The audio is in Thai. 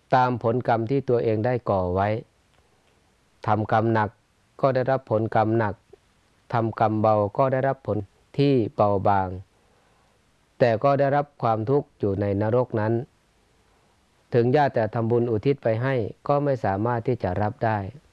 ตามผลกรรมที่ตัวเองได้ก่อไว้ทำกรรมหนักก็ได้รับผลกรรมหนักทำกรรมเบาก็ได้รับผลที่เบาบางแต่ก็ได้รับความทุกข์อยู่ในนรกนั้นถึงญาติแต่ทำบุญอุทิศไปให้ก็ไม่สามารถที่จะรับได้